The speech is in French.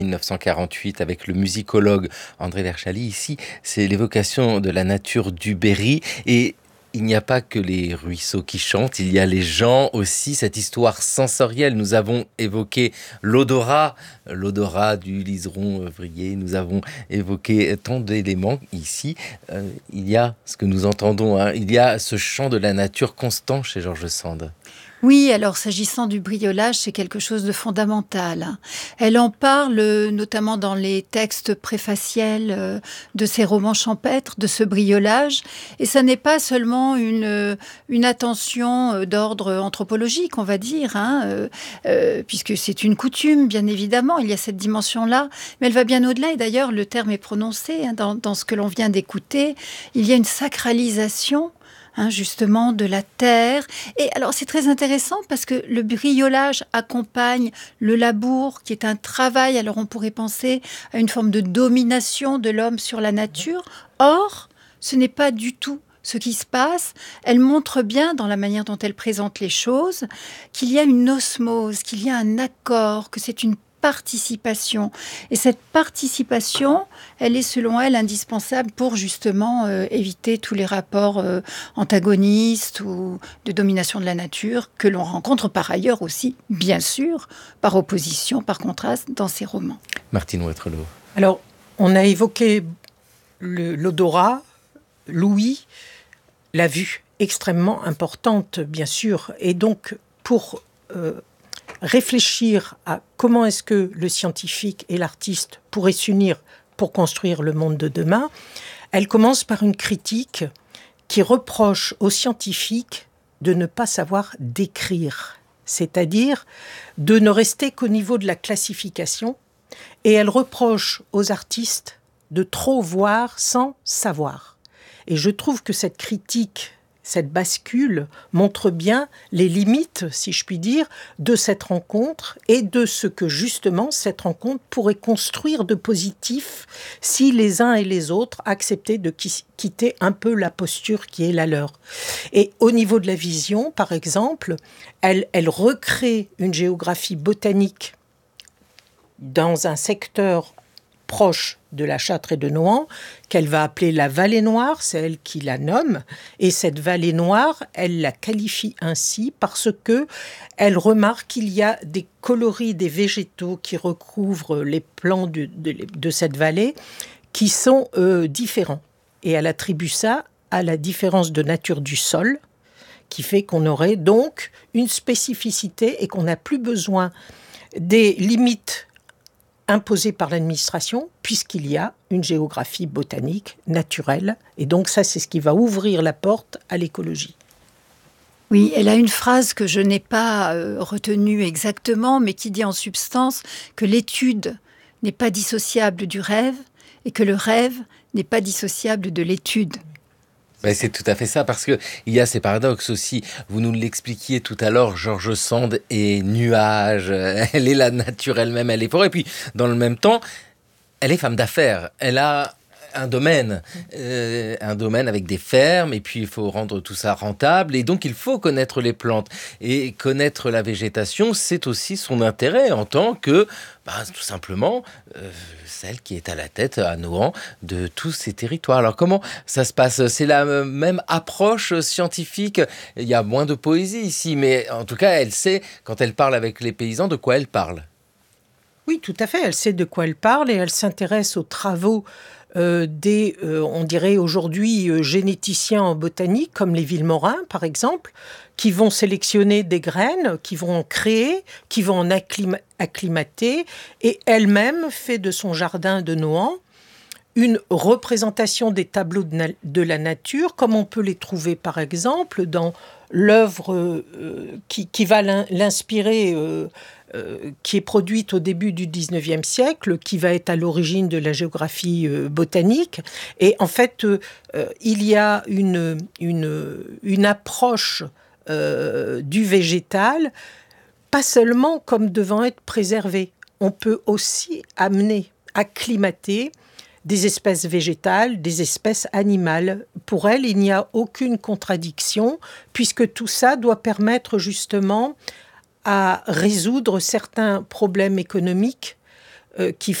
1948 avec le musicologue André Verschali. Ici, c'est l'évocation de la nature du Berry et il n'y a pas que les ruisseaux qui chantent, il y a les gens aussi, cette histoire sensorielle. Nous avons évoqué l'odorat du liseron vrillé, nous avons évoqué tant d'éléments ici. Il y a ce que nous entendons, hein, il y a ce chant de la nature constant chez George Sand. Oui, alors s'agissant du briolage, c'est quelque chose de fondamental. Elle en parle notamment dans les textes préfaciels de ses romans champêtres, de ce briolage. Et ça n'est pas seulement une attention d'ordre anthropologique, on va dire, puisque c'est une coutume, bien évidemment, il y a cette dimension-là. Mais elle va bien au-delà, et d'ailleurs le terme est prononcé dans ce que l'on vient d'écouter. Il y a une sacralisation justement de la terre. Et alors c'est très intéressant parce que le briolage accompagne le labour qui est un travail. Alors on pourrait penser à une forme de domination de l'homme sur la nature. Or, ce n'est pas du tout ce qui se passe. Elle montre bien, dans la manière dont elle présente les choses, qu'il y a une osmose, qu'il y a un accord, que c'est une participation. Et cette participation, elle est selon elle indispensable pour justement éviter tous les rapports antagonistes ou de domination de la nature que l'on rencontre par ailleurs aussi, bien sûr, par opposition, par contraste, dans ces romans. Martine Ouettrelot. Alors, on a évoqué l'odorat, l'ouïe, la vue, extrêmement importante, bien sûr. Et donc, pour réfléchir à comment est-ce que le scientifique et l'artiste pourraient s'unir pour construire le monde de demain, elle commence par une critique qui reproche aux scientifiques de ne pas savoir décrire, c'est-à-dire de ne rester qu'au niveau de la classification, et elle reproche aux artistes de trop voir sans savoir. Et je trouve que cette critique, cette bascule montre bien les limites, si je puis dire, de cette rencontre et de ce que justement cette rencontre pourrait construire de positif si les uns et les autres acceptaient de quitter un peu la posture qui est la leur. Et au niveau de la vision, par exemple, elle recrée une géographie botanique dans un secteur proche de la Châtre et de Nohant, qu'elle va appeler la Vallée Noire, c'est elle qui la nomme, et cette Vallée Noire, elle la qualifie ainsi parce que elle remarque qu'il y a des coloris des végétaux qui recouvrent les plans de cette vallée qui sont différents. Et elle attribue ça à la différence de nature du sol, qui fait qu'on aurait donc une spécificité et qu'on n'a plus besoin des limites imposée par l'administration, puisqu'il y a une géographie botanique naturelle. Et donc ça, c'est ce qui va ouvrir la porte à l'écologie. Oui, elle a une phrase que je n'ai pas retenue exactement, mais qui dit en substance que l'étude n'est pas dissociable du rêve et que le rêve n'est pas dissociable de l'étude. Ben c'est tout à fait ça, parce que il y a ces paradoxes aussi. Vous nous l'expliquiez tout à l'heure, George Sand est nuage, elle est la nature elle-même, elle est forêt. Et puis, dans le même temps, elle est femme d'affaires. Elle a un domaine avec des fermes, et puis il faut rendre tout ça rentable, et donc il faut connaître les plantes. Et connaître la végétation, c'est aussi son intérêt en tant que, tout simplement, celle qui est à la tête, à Nohant, de tous ces territoires. Alors comment ça se passe ? C'est la même approche scientifique. Il y a moins de poésie ici, mais en tout cas, elle sait, quand elle parle avec les paysans, de quoi elle parle. Oui, tout à fait. Elle sait de quoi elle parle et elle s'intéresse aux travaux on dirait aujourd'hui, généticiens en botanique, comme les Villemorins, par exemple, qui vont sélectionner des graines, qui vont en créer, qui vont en acclimater, et elle-même fait de son jardin de Nohant une représentation des tableaux de la nature, comme on peut les trouver, par exemple, dans l'œuvre qui va l'inspirer, qui est produite au début du 19e siècle, qui va être à l'origine de la géographie botanique. Et en fait, il y a une approche du végétal, pas seulement comme devant être préservé. On peut aussi acclimater des espèces végétales, des espèces animales. Pour elle, il n'y a aucune contradiction, puisque tout ça doit permettre justement à résoudre certains problèmes économiques qui